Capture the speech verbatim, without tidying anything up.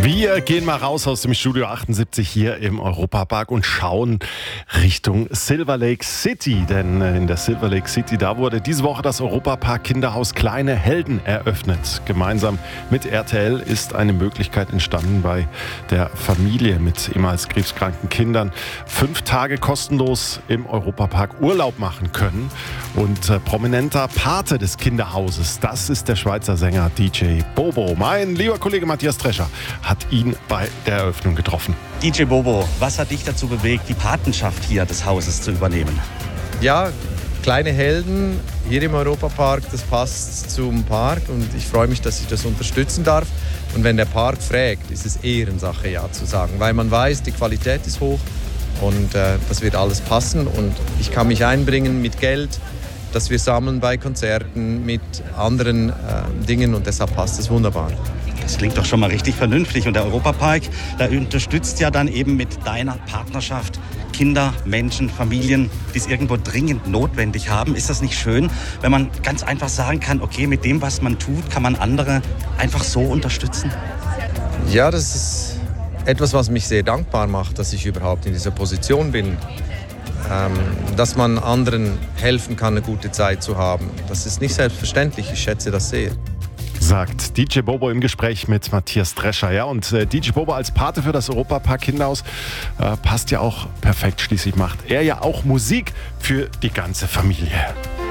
Wir gehen mal raus aus dem Studio achtundsiebzig hier im Europapark und schauen Richtung Silver Lake City. Denn in der Silver Lake City, da wurde diese Woche das Europapark Kinderhaus Kleine Helden eröffnet. Gemeinsam mit R T L ist eine Möglichkeit entstanden, bei der Familie mit ehemals krebskranken Kindern fünf Tage kostenlos im Europapark Urlaub machen können. Und äh, prominenter Pate des Kinderhauses, das ist der Schweizer Sänger D J Bobo. Mein lieber Kollege Matthias Drescher hat ihn bei der Eröffnung getroffen. D J Bobo, was hat dich dazu bewegt, die Patenschaft hier des Hauses zu übernehmen? Ja, Kleine Helden hier im Europapark, das passt zum Park und ich freue mich, dass ich das unterstützen darf. Und wenn der Park fragt, ist es Ehrensache, ja zu sagen, weil man weiß, die Qualität ist hoch und äh, das wird alles passen und ich kann mich einbringen mit Geld, das wir sammeln bei Konzerten, mit anderen äh, Dingen und deshalb passt es wunderbar. Das klingt doch schon mal richtig vernünftig. Und der Europapark, der unterstützt ja dann eben mit deiner Partnerschaft Kinder, Menschen, Familien, die es irgendwo dringend notwendig haben. Ist das nicht schön, wenn man ganz einfach sagen kann, okay, mit dem, was man tut, kann man andere einfach so unterstützen? Ja, das ist etwas, was mich sehr dankbar macht, dass ich überhaupt in dieser Position bin. Ähm, dass man anderen helfen kann, eine gute Zeit zu haben. Das ist nicht selbstverständlich, ich schätze das sehr. Sagt D J Bobo im Gespräch mit Matthias Drescher. Ja, und äh, D J Bobo als Pate für das Europapark Kinderhaus äh, passt ja auch perfekt. Schließlich macht er ja auch Musik für die ganze Familie.